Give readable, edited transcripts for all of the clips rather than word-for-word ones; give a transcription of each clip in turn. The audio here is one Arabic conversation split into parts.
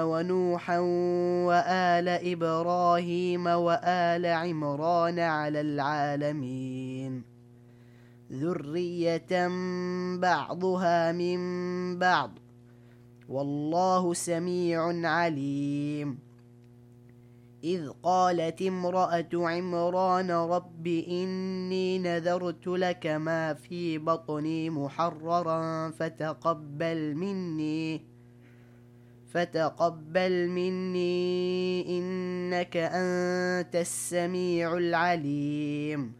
ونوحا وآل إبراهيم وآل عمران على العالمين ذرية بعضها من بعض والله سميع عليم. إذ قالت امرأة عمران رب إني نذرت لك ما في بطني محررا فتقبل مني إنك أنت السميع العليم.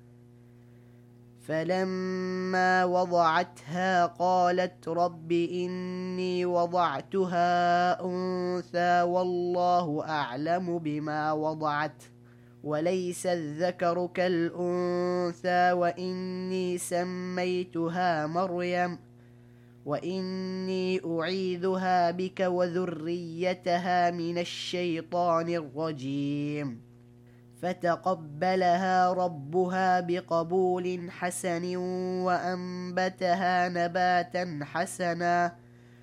فلما وضعتها قالت رب إني وضعتها أنثى والله أعلم بما وضعت وليس الذكر كالأنثى وإني سميتها مريم وإني أعيذها بك وذريتها من الشيطان الرجيم. فتقبلها ربها بقبول حسن وأنبتها نباتا حسنا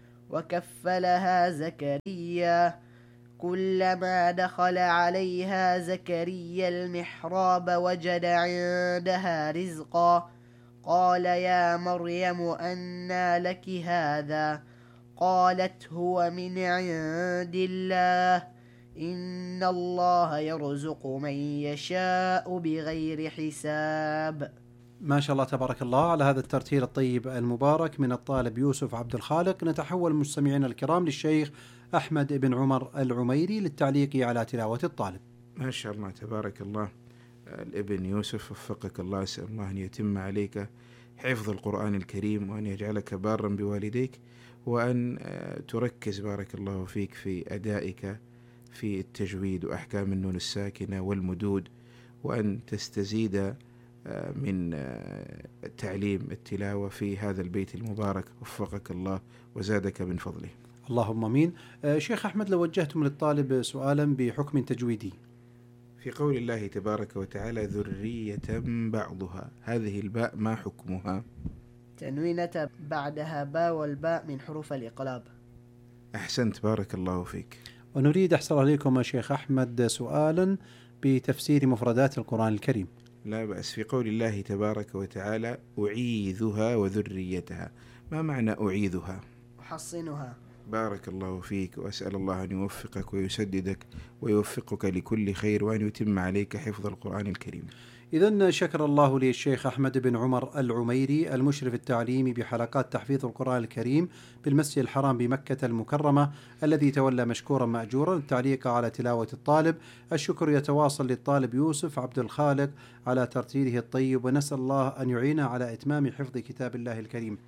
وكفلها زكريا. كلما دخل عليها زكريا المحراب وجد عندها رزقا قال يا مريم أنى لك هذا قالت هو من عند الله إن الله يرزق من يشاء بغير حساب. ما شاء الله تبارك الله على هذا الترتيل الطيب المبارك من الطالب يوسف عبد الخالق. نتحول مستمعينا الكرام للشيخ أحمد بن عمر العميري للتعليق على تلاوة الطالب. ما شاء الله تبارك الله. الابن يوسف وفقك الله، أسأل الله أن يتم عليك حفظ القرآن الكريم وأن يجعلك بارا بوالديك وأن تركز بارك الله فيك في أدائك في التجويد وأحكام النون الساكنة والمدود، وأن تستزيد من تعليم التلاوة في هذا البيت المبارك. وفقك الله وزادك من فضله. اللهم امين. شيخ أحمد، لو وجهتم للطالب سؤالا بحكم تجويدي. في قول الله تبارك وتعالى ذرية بعضها، هذه الباء ما حكمها؟ تنوينة بعدها باء والباء من حروف الإقلاب. أحسنت بارك الله فيك. ونريد أحصل عليكم شيخ أحمد سؤالا بتفسير مفردات القرآن الكريم. لا بأس. في قول الله تبارك وتعالى أعيذها وذريتها، ما معنى أعيذها؟ أحصنها. بارك الله فيك، وأسأل الله أن يوفقك ويسددك ويوفقك لكل خير وأن يتم عليك حفظ القرآن الكريم. إذن شكر الله للشيخ أحمد بن عمر العميري المشرف التعليمي بحلقات تحفيظ القرآن الكريم بالمسجد الحرام بمكة المكرمة، الذي تولى مشكورا مأجورا التعليق على تلاوة الطالب. الشكر يتواصل للطالب يوسف عبد الخالق على ترتيله الطيب، ونسأل الله أن يعينه على إتمام حفظ كتاب الله الكريم.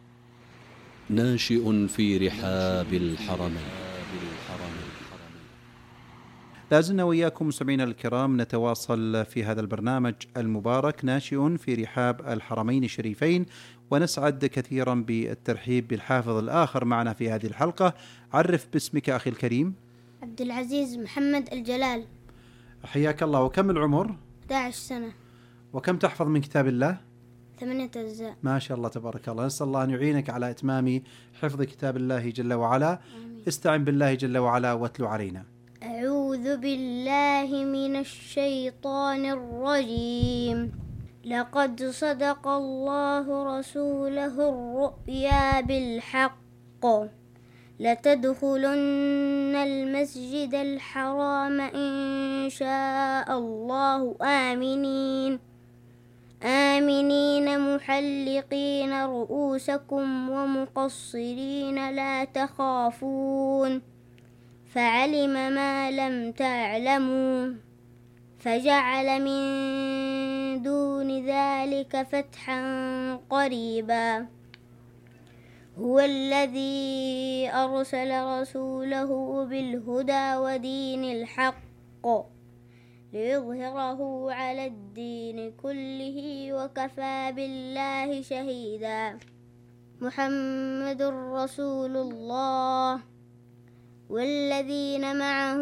ناشئ في رحاب الحرمين. لازلنا وإياكم مستمعينا الكرام نتواصل في هذا البرنامج المبارك ناشئ في رحاب الحرمين الشريفين، ونسعد كثيرا بالترحيب بالحافظ الآخر معنا في هذه الحلقة. عرف باسمك أخي الكريم. عبد العزيز محمد الجلال. حياك الله. وكم العمر؟ 11 سنة. وكم تحفظ من كتاب الله؟ 8 أجزاء. ما شاء الله تبارك الله. نسأل الله أن يعينك على إتمام حفظ كتاب الله جل وعلا. آمين. استعن بالله جل وعلا واتلو علينا. أعوذ بالله من الشيطان الرجيم. لقد صدق الله رسوله الرؤيا بالحق لتدخلن المسجد الحرام إن شاء الله آمنين محلقين رؤوسكم ومقصرين لا تخافون فعلم ما لم تعلموا فجعل من دون ذلك فتحا قريبا. هو الذي أرسل رسوله بالهدى ودين الحق ليظهره على الدين كله وكفى بالله شهيدا. محمد رسول الله والذين معه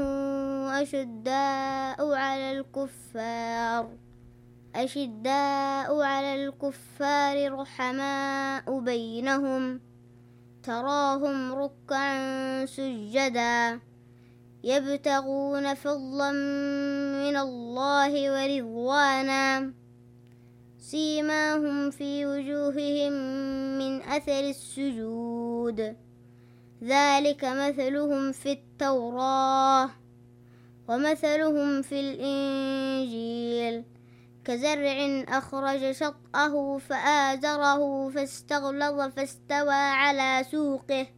أشداء على الكفار رحماء بينهم تراهم ركعا سجدا يبتغون فضلا من الله ورضوانا سيماهم في وجوههم من أثر السجود ذلك مثلهم في التوراة ومثلهم في الإنجيل كزرع أخرج شطأه فآزره فاستغلظ فاستوى على سوقه